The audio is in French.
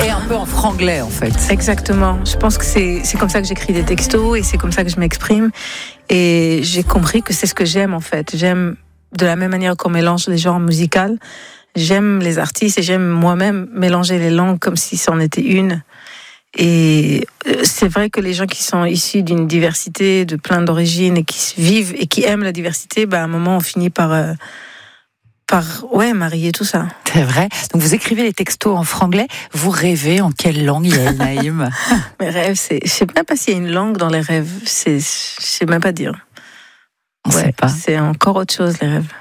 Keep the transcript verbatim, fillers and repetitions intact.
Et un peu en franglais, en fait. Exactement. Je pense que c'est, c'est comme ça que j'écris des textos et c'est comme ça que je m'exprime. Et j'ai compris que c'est ce que j'aime, en fait. J'aime, de la même manière qu'on mélange les genres musicaux, j'aime les artistes et j'aime moi-même mélanger les langues comme si c'en était une. Et c'est vrai que les gens qui sont issus d'une diversité, de plein d'origines et qui vivent et qui aiment la diversité, bah, à un moment, on finit par... Euh, par ouais, marier tout ça. C'est vrai. Donc vous écrivez les textos en franglais. Vous rêvez en quelle langue, Yael Naïm? Mes rêves, c'est, je sais même pas s'il y a une langue dans les rêves. C'est, je sais même pas dire. On ouais, sait pas. C'est encore autre chose les rêves.